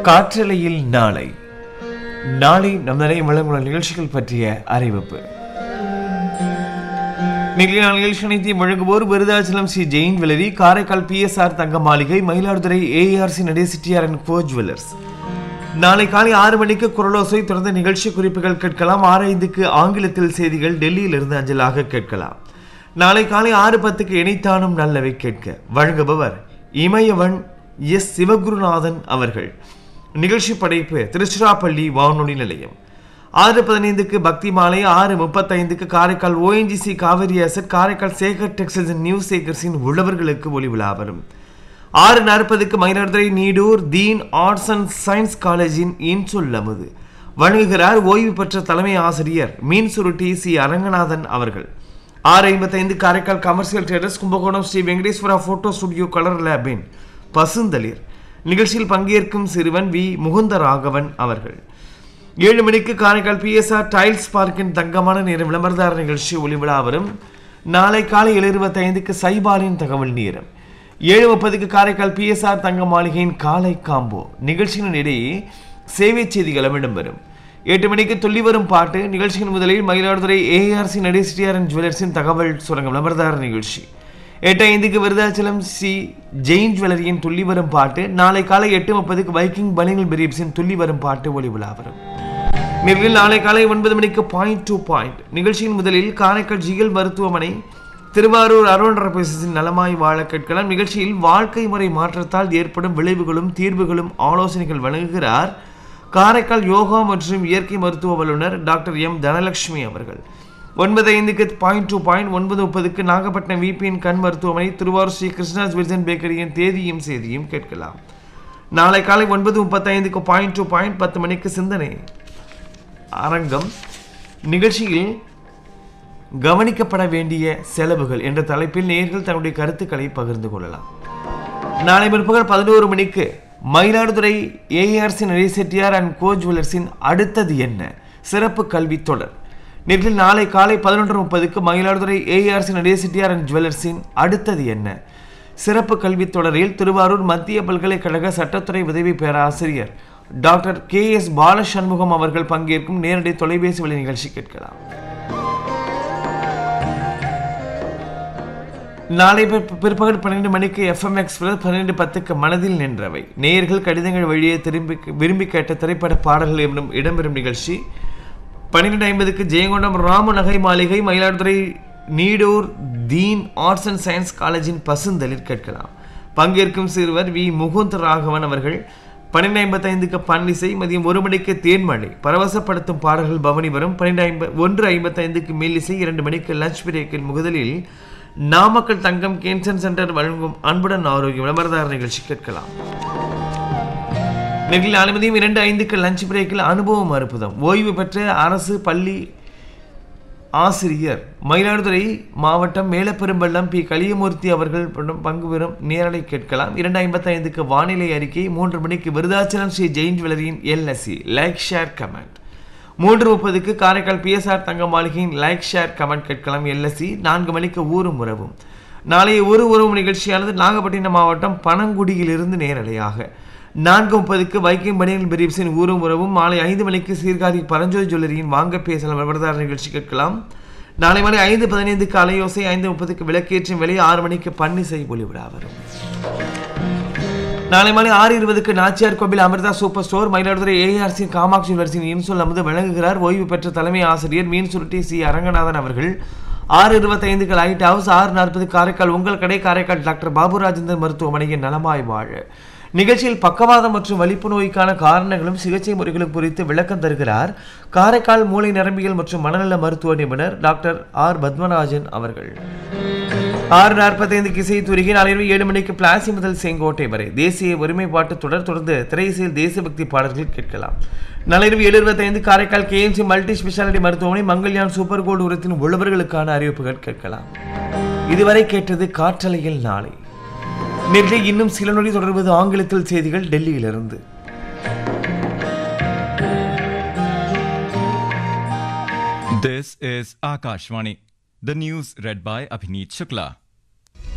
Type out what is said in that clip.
காற்றலையில் நாளை நம் நிறைய வழங்குள்ள நிகழ்ச்சிகள் பற்றிய அறிவிப்பு. நிகழ்ச்சி அனைத்தையும் வழங்குவோர் விருதாச்சலம் ஸ்ரீ ஜெயின் ஜுவல்லரி, காரைக்கால் PSR தங்க மாளிகை, Mayiladuthurai AARC நடே Chettiar and go jewellers. நாளை காலை 6 மணிக்கு குரலோசை, தொடர்ந்து நிகழ்ச்சி குறிப்புகள் கேட்கலாம். 6:05 ஆங்கிலத்தில் செய்திகள் டெல்லியிலிருந்து அஞ்சலாக கேட்கலாம். நாளை காலை 6:10 இணைத்தானும் நல்லவை கேட்க வழங்குபவர் இமயவன் எஸ் சிவகுருநாதன் அவர்கள். நிகழ்ச்சி படைப்பு திருச்சிராப்பள்ளி வானொலி நிலையம். 6:15 பக்தி மாலை. 6:35 Karaikal ONGC Kaveri asset, Karaikal Sekar textiles new சேகர்ஸின் உழவர்களுக்கு ஒளிவிழா வரும். 6:40 மயிலாடுதுறை நீடூர் தீன் ஆர்ட்ஸ் அண்ட் சயின்ஸ் காலேஜின் இன்சொல்லமுது வழங்குகிறார் ஓய்வு பெற்ற தலைமை ஆசிரியர் மீன் சுருட்டி சி அரங்கநாதன் அவர்கள். 6:55 Karaikal commercial traders Kumbakonam Sri Venkateswara photo studio colour லேபின் பசுந்தளிர் நிகழ்ச்சியில் பங்கேற்கும் சிறுவன் வி முகுந்தராகவன் அவர்கள். 7 மணிக்கு காரைக்கால் PSR டைல்ஸ் பார்க்கின் தங்கமான நேரம் விளம்பரதார நிகழ்ச்சி ஒளிவிழா வரும். நாளை காலை 7:25 சைபாலின் தகவல் நேரம். 7:30 காரைக்கால் PSR தங்க மாளிகையின் காலை காம்போ நிகழ்ச்சியின் இடையே சேவை செய்திகளும் இடம்பெறும். 8 மணிக்கு துள்ளி வரும் பாட்டு நிகழ்ச்சியின் முதலில் மயிலாடுதுறை AARC நடே சிட்டியார் அண்ட் ஜுவல்லர்ஸின் தகவல் சுரங்க விளம்பரதார நிகழ்ச்சி. 8:05 விருதாச்சலம் ஸ்ரீ ஜெயின் ஜுவல்லரியின் துள்ளி வரும் பாட்டு. நாளை காலை 8:30 வைக்கிங் பனியன் பிரீப்ஸின் துள்ளி வரும் பாட்டு ஒளிவிழா வரும். நாளை காலை 9 மணிக்கு பாயிண்ட் டு பாயிண்ட் நிகழ்ச்சியின் முதலில் காரைக்கால் GL மருத்துவமனை திருவாரூர் அருண் நலமாய் வாழ கேட்கலாம். நிகழ்ச்சியில் வாழ்க்கை முறை மாற்றத்தால் ஏற்படும் விளைவுகளும் தீர்வுகளும் ஆலோசனைகள் வழங்குகிறார் காரைக்கால் யோகா மற்றும் இயற்கை மருத்துவ வல்லுநர் டாக்டர் M தனலட்சுமி அவர்கள். 9:05 point to point. 9:30 Nagapattinam VPN கண் மருத்துவமனை திருவாரூர் ஸ்ரீ கிருஷ்ணாஸ் வில்சன் பேக்கரியின் தேதியும் செய்தியும் கேட்கலாம். நாளை காலை 9:35 பாயிண்ட் டு பாயிண்ட். 10 மணிக்கு சிந்தனை அரங்கம் நிகழ்ச்சியில் கவனிக்கப்பட வேண்டிய செலவுகள் என்ற தலைப்பில் நேயர்கள் தன்னுடைய கருத்துக்களை பகிர்ந்து கொள்ளலாம். நாளை பிற்பகல் 11 மணிக்கு மயிலாடுதுறை AARC நடே செட்டியார் அண்ட் கோ ஜுவல்லர்ஸின் அடுத்தது என்ன சிறப்பு கல்வி தொடர். நேற்றில் நாளை காலை 11:30 மயிலாடுதுறை AARC நடே சிட்டியார் அண்ட் ஜுவல்லர்ஸின் அடுத்தது என்ன சிறப்பு கல்வி தொடரில் திருவாரூர் மத்திய பல்கலைக்கழக சட்டத்துறை உதவி பேராசிரியர் டாக்டர் KS பாலசண்முகம் அவர்கள் பங்கேற்கும் நேரடி தொலைபேசி வழி நிகழ்ச்சி கேட்கலாம். நாளை பிற்பகல் 12 மணிக்கு FM எக்ஸ்பிரஸ். 12:10 மனதில் நின்றவை நேயர்கள் கடிதங்கள் வழியே விரும்பி கேட்ட திரைப்பட பாடல்கள் இடம்பெறும் நிகழ்ச்சி. 12:50 ஜெயங்கொண்டம் ராம நகை மாளிகை மயிலாடுதுறை நீடூர் தீன் ஆர்ட்ஸ் அண்ட் சயின்ஸ் காலேஜின் பசுந்தளிர் கேட்கலாம். பங்கேற்கும் சிறுவர் வி முகுந்தராகவன் அவர்கள். 12:55 பன்னிசை. மதியம் 1 மணிக்கு தேன்மழை பரவசப்படுத்தும் பாடல்கள் பவனி வரும். 1:55 மெல்லிசை. 2 மணிக்கு லஞ்ச் பிரேக்கில் முதலில் நாமக்கல் தங்கம் கேன்சர் சென்டர் வழங்கும் அன்புடன் ஆரோக்கியம் விளம்பரதார நிகழ்ச்சி கேட்கலாம். நெகில் 2:05 லஞ்ச் பிரேக்கில் அனுபவம் அற்புதம் ஓய்வு பெற்ற அரசு பள்ளி ஆசிரியர் மயிலாடுதுறை மாவட்டம் மேலப்பெரும்பள்ளம் P கலியமூர்த்தி அவர்கள் பங்கு பெறும் நேரலை கேட்கலாம். 2:55 வானிலை அறிக்கை. 3 மணிக்கு விருதாச்சலம் ஸ்ரீ ஜெயின் ஜுவல்லரியின் LSC like share comment. 3:30 Karaikal PSR தங்க மாளிகையின் லைக் ஷேர் கமெண்ட் கேட்கலாம் LSC. 4 மணிக்கு ஊரும் உறவும். நாளைய உறவும் நிகழ்ச்சியானது நாகப்பட்டினம் மாவட்டம் பனங்குடியிலிருந்து நேரலையாக. 4:30 வைக்கிங் பனியன் பிரீப்ஸின் ஊரும் உறவும். மாலை 5 மணிக்கு சீர்காழி பரஞ்சோதி ஜுவல்லரியின் வாங்க பேசலாம் விளம்பரதார நிகழ்ச்சி கேட்கலாம். நாளை மாலை 5:15 அலையோசை. 5:30 விளக்கேற்றும் வேலை. 6 மணிக்கு பன்னிசை ஒளிவிழா வரும். நாளை மாலை 6:20 நாச்சியார் கோவில் Amrita super store Mayiladuthurai AARC Kamakshi university இன்சொல் அமுது வழங்குகிறார் ஓய்வு பெற்ற தலைமை ஆசிரியர் மீன் சுருட்டி சி அரங்கநாதன் அவர்கள். 6:25 லைட் ஹவுஸ். 6:40 காரைக்கால் உங்கள் கடை காரைக்கால் டாக்டர் பாபு ராஜேந்தர் மருத்துவமனையின் நலமாய் வாழ நிகழ்ச்சியில் பக்கவாதம் மற்றும் வலிப்பு நோய்க்கான காரணங்களும் சிகிச்சை முறைகளும் குறித்து விளக்கம் தருகிறார் காரைக்கால் மூளை நரம்பியல் மற்றும் மனநல மருத்துவ நிபுணர் டாக்டர் R பத்மராஜன் அவர்கள். 6:45 இசை துறையில். நாளை 7 மணிக்கு பிளாசி முதல் செங்கோட்டை வரை தேசிய ஒருமைப்பாட்டு தொடர்ந்து திரையிசையில் தேசபக்தி பாடல்கள் கேட்கலாம். நாளை 7:25 காரைக்கால் KMC மல்டி ஸ்பெஷாலிட்டி மருத்துவமனை மங்கள்யான் சூப்பர் கோல்டு உரத்தின் உள்ளவர்களுக்கான அறிவிப்புகள் கேட்கலாம். இதுவரை கேட்டது காற்றலையில் நாளை. நேற்று இன்னும் சில நொடி தொடர்வது ஆங்கிலத்தில் செய்திகள் டெல்லியிலிருந்து. This is Akashvani. The news read by Abhineet Shukla.